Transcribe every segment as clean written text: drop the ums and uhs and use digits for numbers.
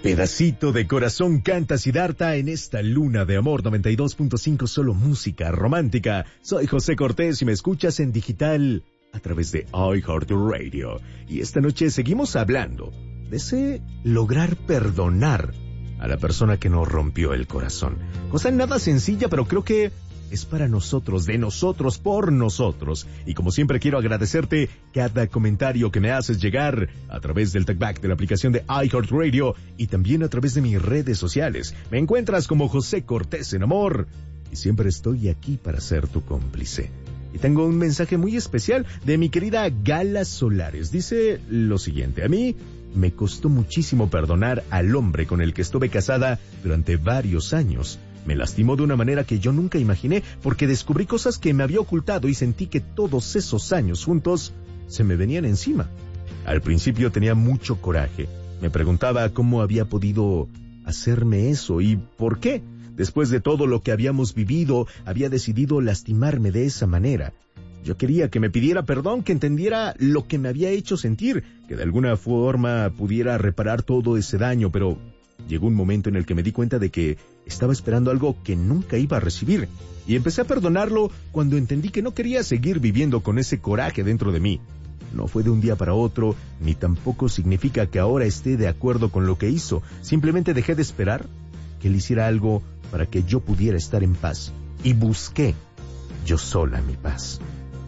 Pedacito de corazón canta Siddhartha en esta luna de amor 92.5, solo música romántica. Soy José Cortés y me escuchas en digital a través de iHeartRadio. Y esta noche seguimos hablando de ese lograr perdonar a la persona que nos rompió el corazón. Cosa nada sencilla, pero creo que es para nosotros, de nosotros, por nosotros. Y como siempre quiero agradecerte cada comentario que me haces llegar a través del talkback de la aplicación de iHeartRadio y también a través de mis redes sociales. Me encuentras como José Cortés en Amor y siempre estoy aquí para ser tu cómplice. Y tengo un mensaje muy especial de mi querida Gala Solares. Dice lo siguiente: a mí me costó muchísimo perdonar al hombre con el que estuve casada durante varios años. Me lastimó de una manera que yo nunca imaginé porque descubrí cosas que me había ocultado y sentí que todos esos años juntos se me venían encima. Al principio tenía mucho coraje. Me preguntaba cómo había podido hacerme eso y por qué. Después de todo lo que habíamos vivido, había decidido lastimarme de esa manera. Yo quería que me pidiera perdón, que entendiera lo que me había hecho sentir, que de alguna forma pudiera reparar todo ese daño, pero llegó un momento en el que me di cuenta de que estaba esperando algo que nunca iba a recibir. Y empecé a perdonarlo cuando entendí que no quería seguir viviendo con ese coraje dentro de mí. No fue de un día para otro, ni tampoco significa que ahora esté de acuerdo con lo que hizo. Simplemente dejé de esperar que él hiciera algo para que yo pudiera estar en paz. Y busqué yo sola mi paz.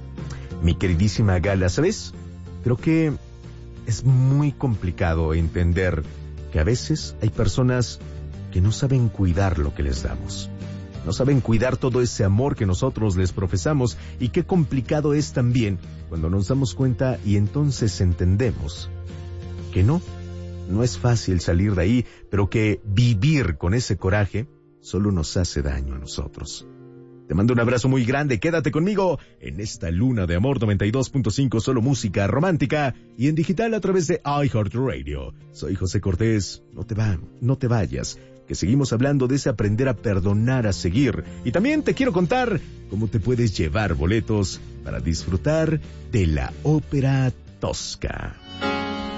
Mi queridísima Gala, ¿sabes? Creo que es muy complicado entender que a veces hay personas que no saben cuidar lo que les damos. No saben cuidar todo ese amor que nosotros les profesamos, y qué complicado es también cuando nos damos cuenta y entonces entendemos que no es fácil salir de ahí, pero que vivir con ese coraje solo nos hace daño a nosotros. Te mando un abrazo muy grande, quédate conmigo en esta luna de amor 92.5, solo música romántica y en digital a través de iHeartRadio. Soy José Cortés, no te vayas, que seguimos hablando de ese aprender a perdonar, a seguir. Y también te quiero contar cómo te puedes llevar boletos para disfrutar de la Ópera Tosca.